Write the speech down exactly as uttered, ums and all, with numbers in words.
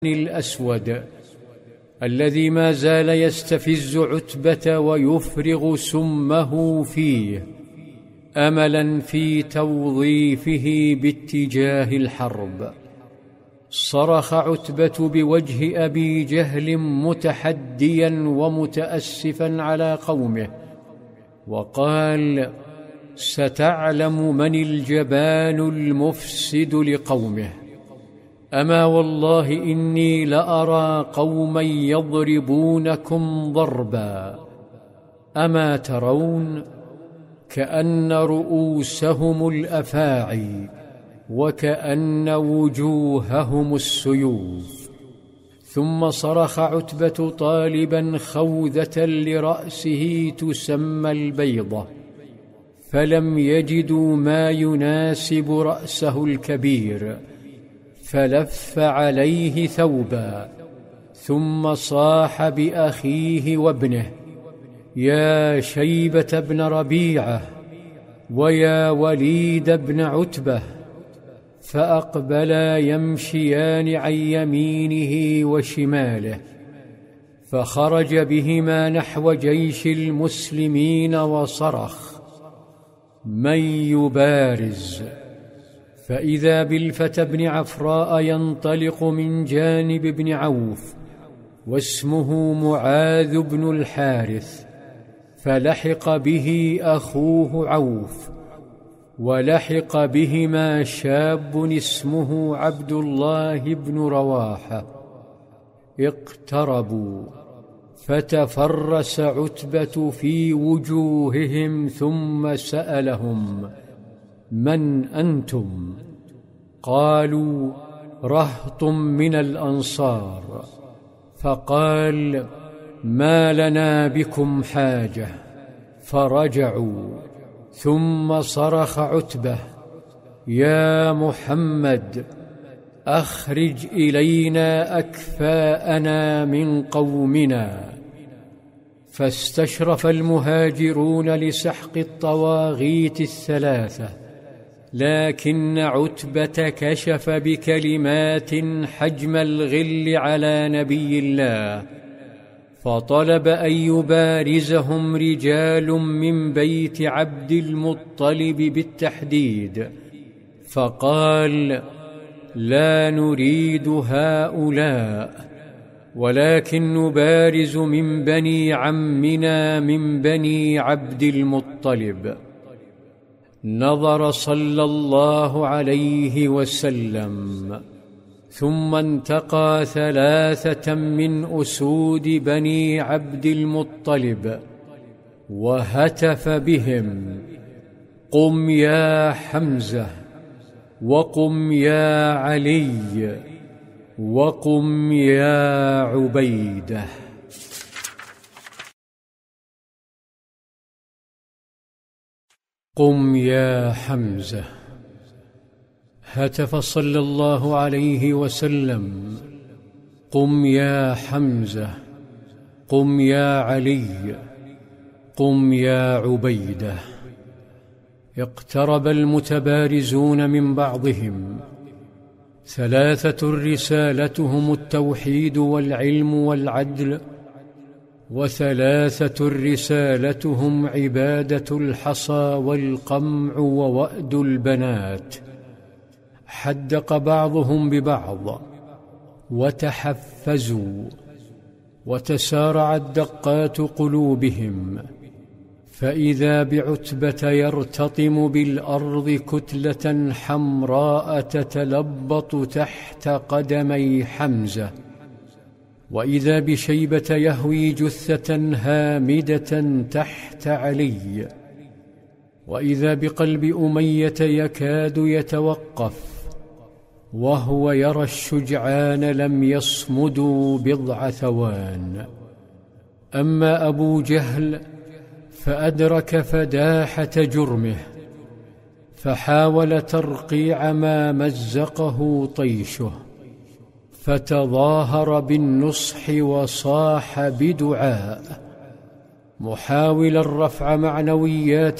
الأسود الذي ما زال يستفز عتبة ويفرغ سمه فيه أملا في توظيفه باتجاه الحرب. صرخ عتبة بوجه أبي جهل متحديا ومتأسفا على قومه وقال: ستعلم من الجبان المفسد لقومه. أما والله إني لأرى قوما يضربونكم ضربا، أما ترون كأن رؤوسهم الأفاعي وكأن وجوههم السيوف. ثم صرخ عتبة طالبا خوذة لرأسه تسمى البيضة، فلم يجدوا ما يناسب رأسه الكبير، فلف عليه ثوبا، ثم صاح بأخيه وابنه: يا شيبة بن ربيعة، ويا وليد بن عتبة. فأقبلا يمشيان عن يمينه وشماله، فخرج بهما نحو جيش المسلمين وصرخ: من يبارز؟ فإذا بالفتى بن عفراء ينطلق من جانب ابن عوف، واسمه معاذ بن الحارث، فلحق به أخوه عوف، ولحق بهما شاب اسمه عبد الله بن رواحة. اقتربوا، فتفرس عتبة في وجوههم ثم سألهم: من أنتم؟ قالوا: رهط من الأنصار. فقال: ما لنا بكم حاجة. فرجعوا. ثم صرخ عتبة: يا محمد، أخرج إلينا أكفاءنا من قومنا. فاستشرف المهاجرون لسحق الطواغيت الثلاثة، لكن عتبة كشف بكلمات حجم الغل على نبي الله، فطلب أن يبارزهم رجال من بيت عبد المطلب بالتحديد، فقال: لا نريد هؤلاء، ولكن نبارز من بني عمنا من بني عبد المطلب. نظر صلى الله عليه وسلم، ثم انتقى ثلاثة من أسود بني عبد المطلب وهتف بهم: قم يا حمزة، وقم يا علي، وقم يا عبيدة. قم يا حمزة. هتف صلى الله عليه وسلم: قم يا حمزة، قم يا علي، قم يا عبيدة. اقترب المتبارزون من بعضهم، ثلاثة رسالتهم التوحيد والعلم والعدل، وثلاثة رسالتهم عبادة الحصى والقمع ووأد البنات. حدق بعضهم ببعض وتحفزوا، وتسارعت دقات قلوبهم، فإذا بعتبة يرتطم بالأرض كتلة حمراء تتلبط تحت قدمي حمزة، وإذا بشيبة يهوي جثة هامدة تحت علي، وإذا بقلب أمية يكاد يتوقف، وهو يرى الشجعان لم يصمدوا بضع ثوان. أما أبو جهل فأدرك فداحة جرمه، فحاول ترقيع ما مزقه طيشه، فتظاهر بالنصح وصاح بدعاء، محاولا رفع معنويات